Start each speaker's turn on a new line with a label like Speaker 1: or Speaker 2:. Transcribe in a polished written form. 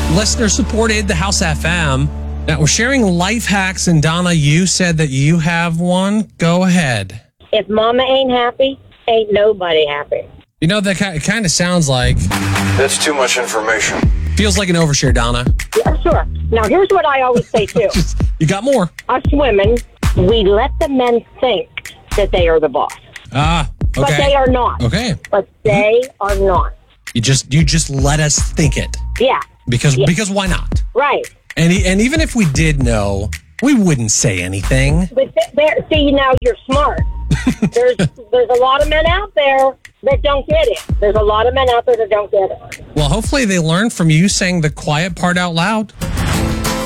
Speaker 1: Listener supported the House FM. Now we're sharing life hacks, and Donna, you said that you have one. Go ahead.
Speaker 2: If mama ain't happy, ain't nobody happy.
Speaker 1: You know, that it kind of sounds like...
Speaker 3: That's too much information.
Speaker 1: Feels like an overshare, Donna.
Speaker 2: Yeah, sure. Now, here's what I always say, too.
Speaker 1: You got more.
Speaker 2: Us women, we let the men think that they are the boss.
Speaker 1: Ah, okay.
Speaker 2: But they are not.
Speaker 1: Okay.
Speaker 2: But they are not.
Speaker 1: You just let us think it.
Speaker 2: Yeah.
Speaker 1: Because why not?
Speaker 2: Right.
Speaker 1: And even if we did know, we wouldn't say anything.
Speaker 2: But see, now you're smart. There's a lot of men out there that don't get it. There's a lot of men out there that don't get it.
Speaker 1: Well, hopefully they learn from you saying the quiet part out loud.